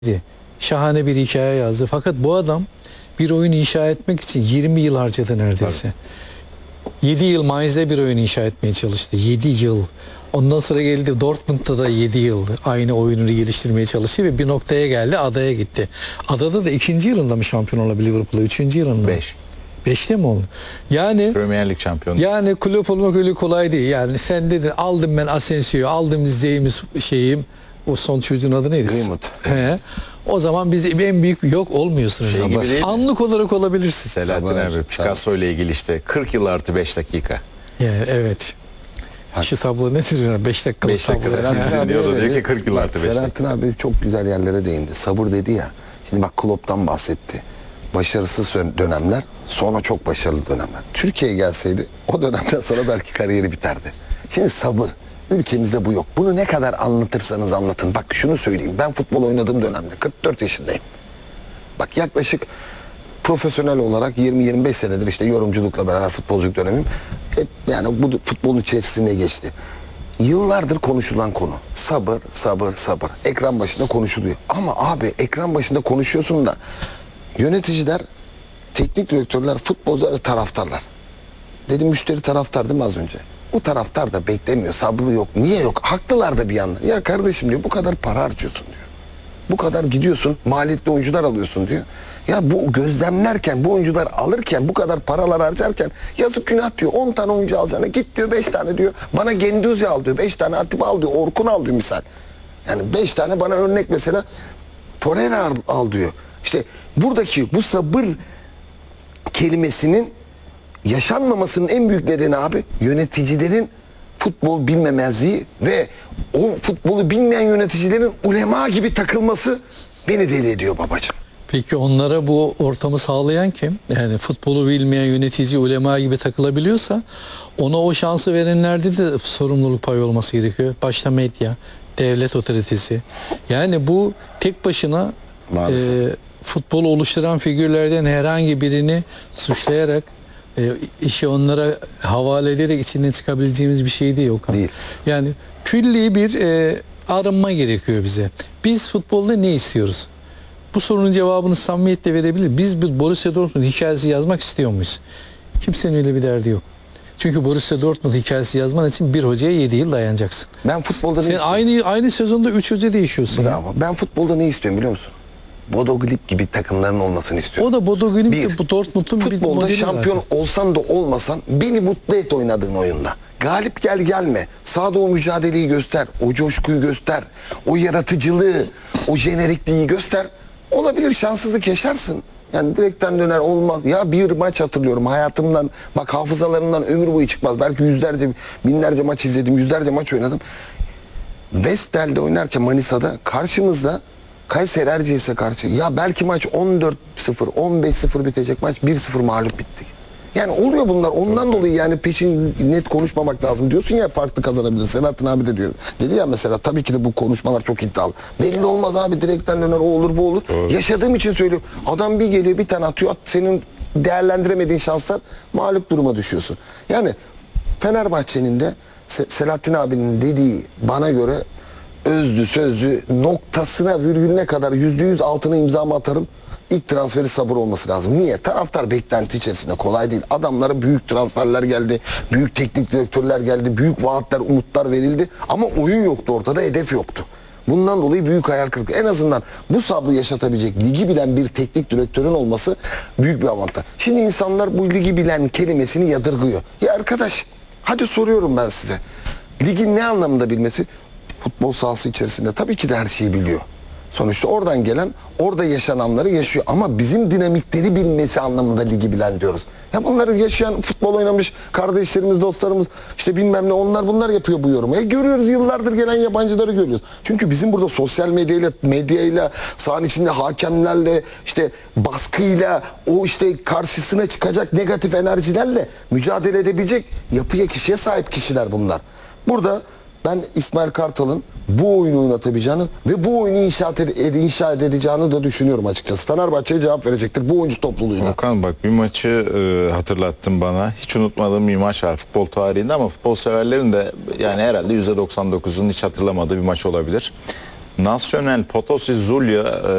Şahane bir hikaye yazdı. Fakat bu adam bir oyun inşa etmek için 20 yıl harcadı neredeyse. 7 yıl Mainz'de bir oyun inşa etmeye çalıştı. 7 yıl. Ondan sonra geldi Dortmund'da da 7 yıl aynı oyununu geliştirmeye çalıştı ve bir noktaya geldi, adaya gitti. Adada da 2. yılında mı şampiyon olabilir Liverpool'a? 3. yılında. 5. 5'te mi oldu? Yani Premier Lig şampiyonu. yani kulüp olmak öyle kolay değil. Yani sen dedin aldım ben Asensio'yu, aldım James şeyim. O son çocuğun adı neydi? Greenwood. He. O zaman biz en büyük yok olmuyorsunuz. Şey gibi değil mi? Anlık olarak olabilirsin. Selahattin Sabır, Erbil, Picasso ile ilgili işte 40 yıl artı 5 dakika. Yani evet. Şu tablo nedir? 5 dakikalık 5 tablo. dakikada Selahattin çizdi abi diyor da öyle diyor ki dedi. 40 yıl Bak, artı 5 dakika. Selahattin abi çok güzel yerlere değindi. Sabır dedi ya. Şimdi bak Klopp'tan bahsetti. Başarısız dönemler, sonra çok başarılı dönemler. Türkiye'ye gelseydi o dönemden sonra belki kariyeri biterdi. Şimdi sabır. Ülkemizde bu yok. Bunu ne kadar anlatırsanız anlatın. Bak şunu söyleyeyim. Ben futbol oynadığım dönemde 44 yaşındayım. Bak yaklaşık profesyonel olarak 20-25 senedir işte yorumculukla beraber futbolculuk dönemim. Hep yani bu futbolun içerisine geçti. Yıllardır konuşulan konu. Sabır, sabır, sabır. Ekran başında konuşuluyor. Ama abi ekran başında konuşuyorsun da yöneticiler, teknik direktörler, futbolcular ve taraftarlar. Dedim müşteri taraftar değil mi az önce? Bu taraftar da beklemiyor, sabrı yok. Niye yok? Haklılar da bir yandan. Ya kardeşim diyor bu kadar para harcıyorsun diyor. Bu kadar gidiyorsun, maliyetli oyuncular alıyorsun diyor. Ya bu gözlemlerken, bu oyuncular alırken, bu kadar paralar harcarken yazık günah diyor. 10 tane oyuncu alacağına git diyor 5 tane diyor. Bana Genduzi al diyor, 5 tane Atiba al diyor, Orkun al diyor misal. Yani 5 tane bana örnek mesela Torreira al diyor. İşte buradaki bu sabır kelimesinin yaşanmamasının en büyük nedeni abi yöneticilerin futbol bilmemezliği ve o futbolu bilmeyen yöneticilerin ulema gibi takılması beni deli ediyor babacığım. Peki onlara bu ortamı sağlayan kim? Yani futbolu bilmeyen yönetici ulema gibi takılabiliyorsa ona o şansı verenlerde de sorumluluk payı olması gerekiyor. Başta medya, devlet otoritesi. Yani bu tek başına futbolu oluşturan figürlerden herhangi birini suçlayarak işi onlara havale ederek içinden çıkabileceğimiz bir şey değil Okan. Değil. Yani külli bir arınma gerekiyor bize. Biz futbolda ne istiyoruz? Bu sorunun cevabını samimiyetle verebilir. Biz bir Borussia Dortmund hikayesi yazmak istiyor muyuz? Kimsenin öyle bir derdi yok. Çünkü Borussia Dortmund hikayesi yazman için bir hocaya 7 yıl dayanacaksın. Ben futbolda Sen aynı sezonda 3 hoca değişiyorsun. Bravo. Ben futbolda ne istiyorum biliyor musun? Bodo Glimt gibi takımların olmasını istiyorum. O da Bodo Glimt Bir, de bu Dortmund'un bir futbolda modeli şampiyon zaten. olsan da olmasan beni mutlu et oynadığın oyunda. Galip gel gelme. Sahada o mücadeleyi göster. O coşkuyu göster. O yaratıcılığı, o jenerikliği göster. Olabilir şanssızlık yaşarsın. Yani direkten döner olmaz. Ya bir maç hatırlıyorum hayatımdan. Bak hafızalarımdan ömür boyu çıkmaz. Belki yüzlerce, binlerce maç izledim. Yüzlerce maç oynadım. Vestel'de oynarken Manisa'da karşımızda Kayseri Erciyes'e karşı ya belki maç 14-0, 15-0 bitecek maç 1-0 mağlup bittik. Yani oluyor bunlar. Ondan dolayı yani peşin net konuşmamak lazım. Diyorsun ya farklı kazanabilir. Selahattin abi de diyor. Dedi ya mesela tabii ki de bu konuşmalar çok iddialı. Belli olmaz abi direkten döner o olur bu olur. Evet. Yaşadığım için söylüyorum. Adam bir geliyor bir tane atıyor. Senin değerlendiremediğin şanslar mağlup duruma düşüyorsun. Yani Fenerbahçe'nin de Selahattin abinin dediği bana göre özlü sözlü noktasına virgülüne kadar %100 altına imzamı atarım. İlk transferi sabır olması lazım. Niye? Taraftar beklenti içerisinde kolay değil. Adamlara büyük transferler geldi. Büyük teknik direktörler geldi. Büyük vaatler, umutlar verildi. Ama oyun yoktu ortada, hedef yoktu. Bundan dolayı büyük hayal kırıklığı. En azından bu sabrı yaşatabilecek, ligi bilen bir teknik direktörün olması büyük bir avantaj. Şimdi insanlar bu ligi bilen kelimesini yadırgıyor. Ya arkadaş, hadi soruyorum ben size. Ligin ne anlamında bilmesi? Futbol sahası içerisinde tabii ki de her şeyi biliyor. Sonuçta oradan gelen, orada yaşananları yaşıyor. Ama bizim dinamikleri bilmesi anlamında ligi bilen diyoruz. Ya bunları yaşayan, futbol oynamış kardeşlerimiz, dostlarımız, işte bilmem ne onlar bunlar yapıyor bu yorumu. Görüyoruz yıllardır gelen yabancıları görüyoruz. Çünkü bizim burada sosyal medyayla, sahanın içinde hakemlerle, işte baskıyla, o işte karşısına çıkacak negatif enerjilerle mücadele edebilecek yapıya, kişiye sahip kişiler bunlar. Burada ben İsmail Kartal'ın bu oyunu oynatabileceğini ve bu oyunu inşa edeceğini de düşünüyorum açıkçası. Fenerbahçe'ye cevap verecektir bu oyuncu topluluğuyla. Okan bak bir maçı hatırlattın bana. Hiç unutmadığım bir maç var futbol tarihinde ama futbol severlerin de yani herhalde %99'un hiç hatırlamadığı bir maç olabilir. Nacional Potosí Zulia